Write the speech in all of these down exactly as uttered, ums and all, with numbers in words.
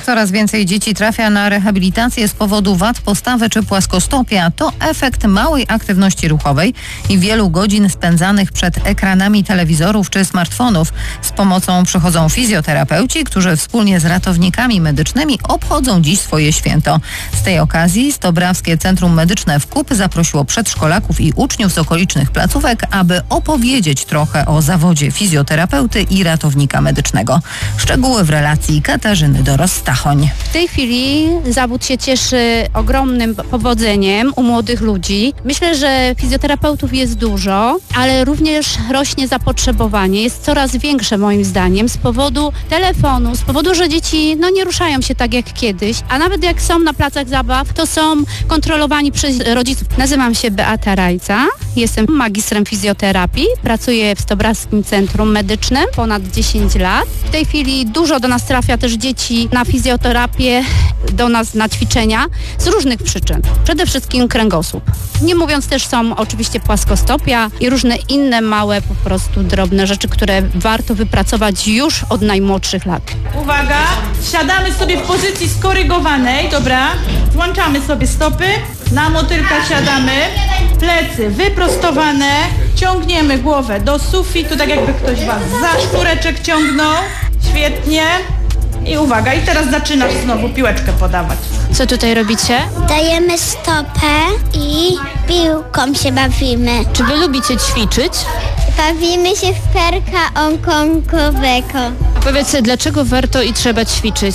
coraz więcej dzieci trafia na rehabilitację z powodu wad postawy czy płaskostopia, to efekt małej aktywności ruchowej i wielu godzin spędzanych przed ekranami telewizorów czy smartfonów. Z pomocą przychodzą fizjoterapeuci, którzy wspólnie z ratownikami medycznymi obchodzą dziś swoje święto. Z tej okazji Stobrawskie Centrum Medyczne w Kup zaprosiło przedszkolaków i uczniów z okolicznych placówek, aby opowiedzieć trochę o zawodzie fizjoterapeuty i ratownika medycznego. Szczegóły w relacji Katarzyny Doros-Stachoń. W tej chwili zawód się cieszy ogromnym powodzeniem u młodych ludzi. Myślę, że fizjoterapeutów jest dużo, ale również rośnie zapotrzebowanie. Jest coraz większe moim zdaniem z powodu telefonu, z powodu, że dzieci no, nie ruszają się tak jak kiedyś, a nawet jak są na placach zabaw, to są kontrolowani przez rodziców. Nazywam się Beata Rajca, jestem magistrem fizjoterapii, pracuję w Stobrawskim Centrum Medycznym ponad dziesięć lat. W tej chwili dużo do nas trafia też dzieci na fizjoterapię, do nas na ćwiczenia z różnych przyczyn. Przede wszystkim kręgosłup. Nie mówiąc też są oczywiście płaskostopia i różne inne małe, po prostu drobne rzeczy, które warto wypracować już od najmłodszych lat. Uwaga, siadamy sobie w pozycji skorygowanej, dobra, włączamy sobie stopy, na motylka siadamy, plecy wyprostowane, ciągniemy głowę do sufitu, tak jakby ktoś was za sznureczek ciągnął, świetnie. I uwaga, i teraz zaczynasz znowu piłeczkę podawać. Co tutaj robicie? Dajemy stopę i piłką się bawimy. Czy wy lubicie ćwiczyć? Bawimy się w perka okonkowego. Powiedz, dlaczego warto i trzeba ćwiczyć?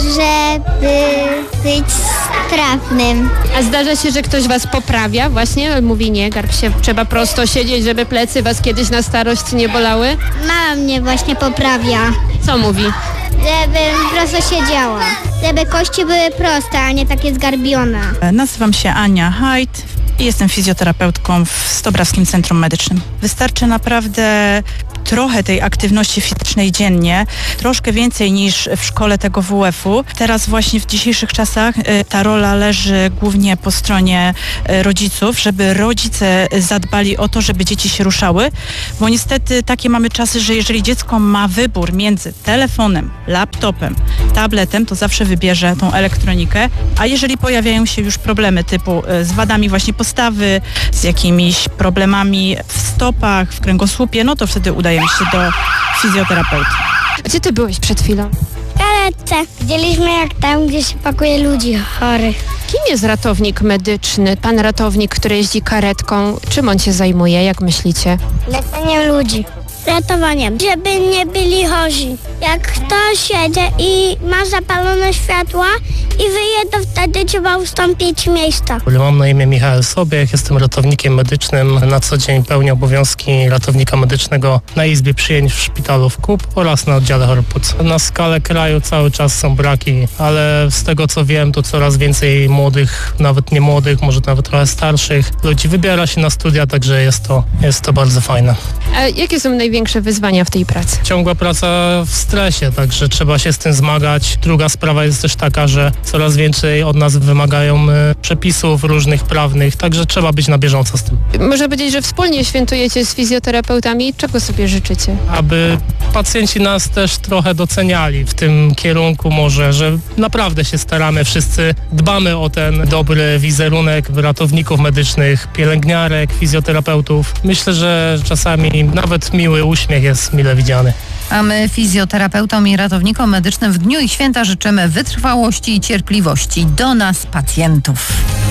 Żeby być sprawnym. A zdarza się, że ktoś was poprawia właśnie? Mówi nie, garb się, trzeba prosto siedzieć, żeby plecy was kiedyś na starość nie bolały? Mama mnie właśnie poprawia. Co mówi? Żebym prosto siedziała. Żeby kości były proste, a nie takie zgarbione. Nazywam się Ania Hajt i jestem fizjoterapeutką w Stobrawskim Centrum Medycznym. Wystarczy naprawdę trochę tej aktywności fizycznej dziennie, troszkę więcej niż w szkole tego W F-u. Teraz właśnie w dzisiejszych czasach ta rola leży głównie po stronie rodziców, żeby rodzice zadbali o to, żeby dzieci się ruszały, bo niestety takie mamy czasy, że jeżeli dziecko ma wybór między telefonem, laptopem, tabletem, to zawsze wybierze tą elektronikę, a jeżeli pojawiają się już problemy typu z wadami właśnie postawy, z jakimiś problemami w stopach, w kręgosłupie, no to wtedy udajemy się do fizjoterapeuty. Gdzie ty byłeś przed chwilą? W karetce. Widzieliśmy jak tam, gdzie się pakuje ludzi chorych. Kim jest ratownik medyczny? Pan ratownik, który jeździ karetką. Czym on się zajmuje, jak myślicie? Leczeniem ludzi. Ratowaniem, żeby nie byli chorzy. Jak ktoś jedzie i ma zapalone światła i wyje, to wtedy trzeba ustąpić miejsca. Mam na imię Michał Sobiech, jestem ratownikiem medycznym. Na co dzień pełnię obowiązki ratownika medycznego na izbie przyjęć w szpitalu w Kup oraz na oddziale chorych płuc. Na skalę kraju cały czas są braki, ale z tego co wiem, to coraz więcej młodych, nawet nie młodych, może nawet trochę starszych ludzi wybiera się na studia, także jest to, jest to bardzo fajne. A jakie są największe wyzwania w tej pracy? Ciągła praca w stresie, także trzeba się z tym zmagać. Druga sprawa jest też taka, że coraz więcej od nas wymagają przepisów różnych prawnych, także trzeba być na bieżąco z tym. Można powiedzieć, że wspólnie świętujecie z fizjoterapeutami. Czego sobie życzycie? Aby pacjenci nas też trochę doceniali w tym kierunku może, że naprawdę się staramy, wszyscy dbamy o ten dobry wizerunek ratowników medycznych, pielęgniarek, fizjoterapeutów. Myślę, że czasami nawet miły uśmiech jest mile widziany. A my fizjoterapeutom i ratownikom medycznym w dniu ich święta życzymy wytrwałości i cierpliwości do nas, pacjentów.